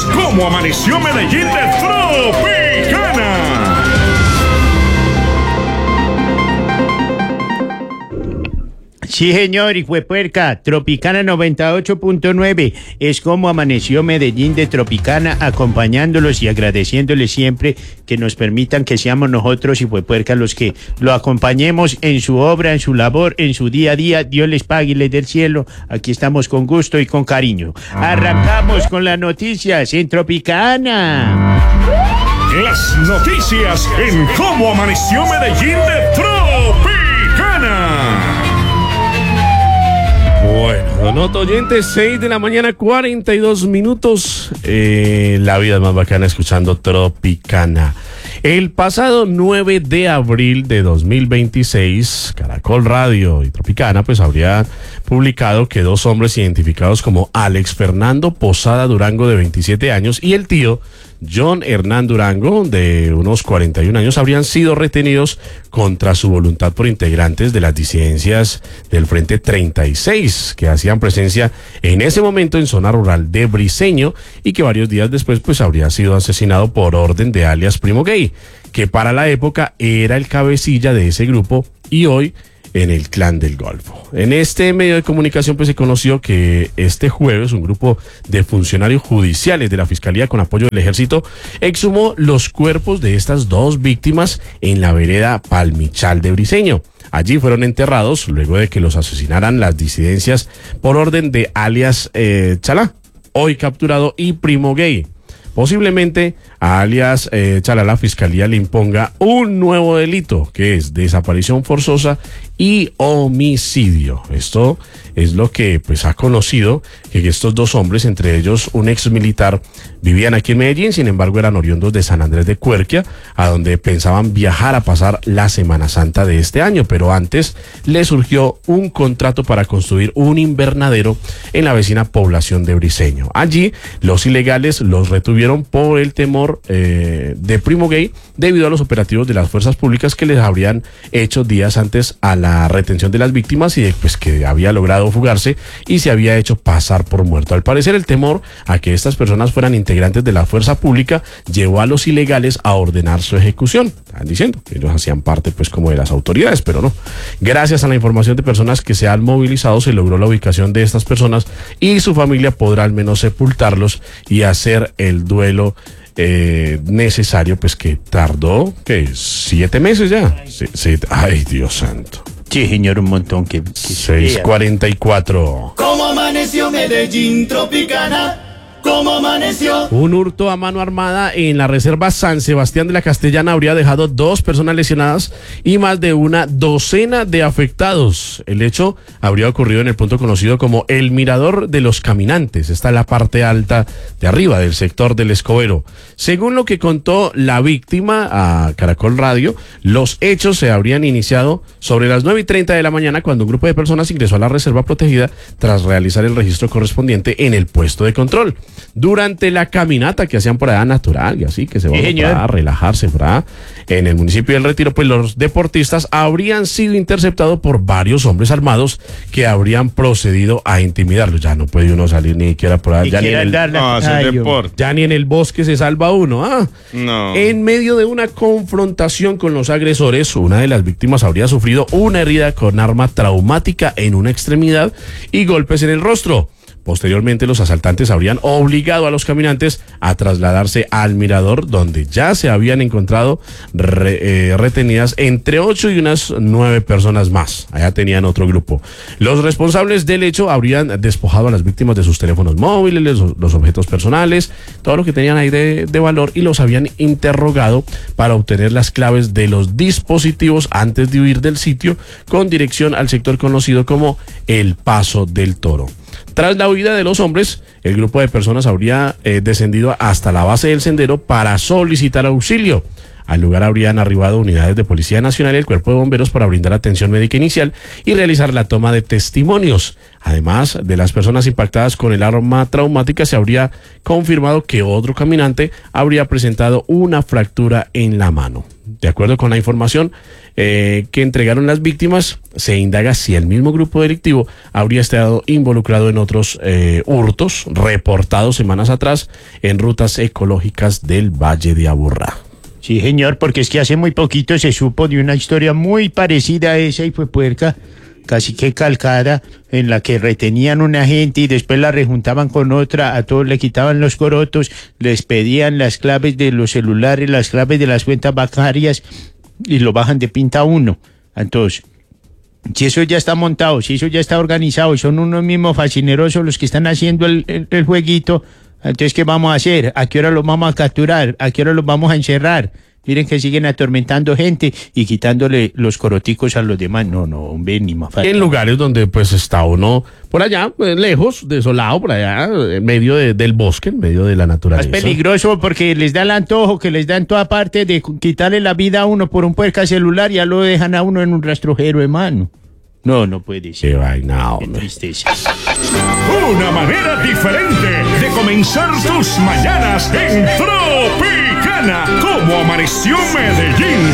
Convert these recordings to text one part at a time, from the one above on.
cómo amaneció Medellín de Tropicana. Sí, señor, hijuepuerca, Tropicana 98.9 es como amaneció Medellín de Tropicana, acompañándolos y agradeciéndoles siempre que nos permitan que seamos nosotros, hijuepuerca, los que lo acompañemos en su obra, en su labor, en su día a día. Dios les pague y les dé el cielo. Aquí estamos con gusto y con cariño. Arrancamos con las noticias en Tropicana. Las noticias en cómo amaneció Medellín de Tropicana. Bueno, nota oyentes, 6 de la mañana, 42 minutos. La vida es más bacana escuchando Tropicana. El pasado 9 de abril de 2026, Caracol Radio y Tropicana pues habrían publicado que dos hombres identificados como Alex Fernando Posada Durango, de 27 años, y el tío John Hernán Durango, de unos 41 años, habrían sido retenidos contra su voluntad por integrantes de las disidencias del Frente 36, que hacían presencia en ese momento en zona rural de Briceño, y que varios días después pues habría sido asesinado por orden de alias Primo Gay, que para la época era el cabecilla de ese grupo y hoy en el Clan del Golfo. En este medio de comunicación pues se conoció que este jueves un grupo de funcionarios judiciales de la Fiscalía con apoyo del Ejército exhumó los cuerpos de estas dos víctimas en la vereda Palmichal de Briceño. Allí fueron enterrados luego de que los asesinaran las disidencias por orden de alias Chalá, hoy capturado, y Primo Gay. Posiblemente a alias Chalá la Fiscalía le imponga un nuevo delito, que es desaparición forzosa y homicidio. Esto es lo que pues ha conocido, que estos dos hombres, entre ellos un ex militar, vivían aquí en Medellín, sin embargo eran oriundos de San Andrés de Cuerquia, a donde pensaban viajar a pasar la Semana Santa de este año, pero antes les surgió un contrato para construir un invernadero en la vecina población de Briceño. Allí los ilegales los retuvieron por el temor de Primo Gay, debido a los operativos de las fuerzas públicas que les habrían hecho días antes a la retención de las víctimas, y pues que había logrado fugarse y se había hecho pasar por muerto. Al parecer el temor a que estas personas fueran integrantes de la fuerza pública llevó a los ilegales a ordenar su ejecución. Están diciendo que ellos hacían parte pues como de las autoridades, pero no. Gracias a la información de personas que se han movilizado se logró la ubicación de estas personas y su familia podrá al menos sepultarlos y hacer el duelo necesario, pues que tardó, ¿qué? 7 meses ya. Ay, Dios santo. Sí, señor, un montón que 6:44. ¿Cómo amaneció Medellín Tropicana? ¿Cómo amaneció? Un hurto a mano armada en la reserva San Sebastián de la Castellana habría dejado 2 personas lesionadas y más de una docena de afectados. El hecho habría ocurrido en el punto conocido como el Mirador de los Caminantes. Está en la parte alta de arriba del sector del Escobero. Según lo que contó la víctima a Caracol Radio, los hechos se habrían iniciado sobre las 9:30 de la mañana, cuando un grupo de personas ingresó a la reserva protegida tras realizar el registro correspondiente en el puesto de control. Durante la caminata que hacían por allá natural y así, que se van a relajarse por allá en el municipio del Retiro, pues los deportistas habrían sido interceptados por varios hombres armados que habrían procedido a intimidarlos. Ya no puede uno salir ni siquiera por allá, ya ni en el bosque se salva uno. No. En medio de una confrontación con los agresores, una de las víctimas habría sufrido una herida con arma traumática en una extremidad y golpes en el rostro. Posteriormente, los asaltantes habrían obligado a los caminantes a trasladarse al mirador, donde ya se habían encontrado retenidas entre 8 y unas 9 personas más. Allá tenían otro grupo. Los responsables del hecho habrían despojado a las víctimas de sus teléfonos móviles, los objetos personales, todo lo que tenían ahí de valor, y los habían interrogado para obtener las claves de los dispositivos antes de huir del sitio, con dirección al sector conocido como El Paso del Toro. Tras la huida de los hombres, el grupo de personas habría descendido hasta la base del sendero para solicitar auxilio. Al lugar habrían arribado unidades de Policía Nacional y el Cuerpo de Bomberos para brindar atención médica inicial y realizar la toma de testimonios. Además de las personas impactadas con el arma traumática, se habría confirmado que otro caminante habría presentado una fractura en la mano. De acuerdo con la información que entregaron las víctimas, se indaga si el mismo grupo delictivo habría estado involucrado en otros hurtos reportados semanas atrás en rutas ecológicas del Valle de Aburrá. Sí, señor, porque es que hace muy poquito se supo de una historia muy parecida a esa y fue puerca, casi que calcada, en la que retenían una gente y después la rejuntaban con otra, a todos le quitaban los corotos, les pedían las claves de los celulares, las claves de las cuentas bancarias y lo bajan de pinta a uno. Entonces, si eso ya está montado, si eso ya está organizado y son unos mismos fascinerosos los que están haciendo el jueguito, entonces, ¿qué vamos a hacer? ¿A qué hora los vamos a capturar? ¿A qué hora los vamos a encerrar? Miren que siguen atormentando gente y quitándole los coroticos a los demás. No, hombre, ni más falta. En lugares donde pues está uno por allá, lejos, desolado, por allá, en medio del bosque, en medio de la naturaleza. Es peligroso porque les da el antojo que les da en toda parte de quitarle la vida a uno por un puerca celular y ya lo dejan a uno en un rastrojero, hermano. No puede ser. Qué vaina, Qué hombre. tristeza. Una manera diferente de comenzar tus mañanas en Tropicana. ¿Cómo amaneció Medellín?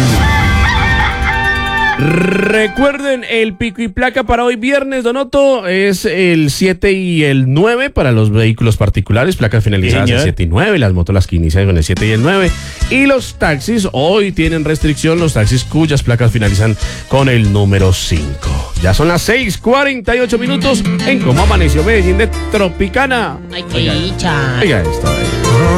Recuerden, el pico y placa para hoy viernes, Donoto, es el 7 y el 9 para los vehículos particulares, placas finalizadas Sí, el 7 y 9, las motos las que inician con el 7 y el 9. Y los taxis hoy tienen restricción, los taxis cuyas placas finalizan con el número 5. Ya son las 6:48 minutos en Cómo Amaneció Medellín de Tropicana. Ay, qué dicha. Oiga esto.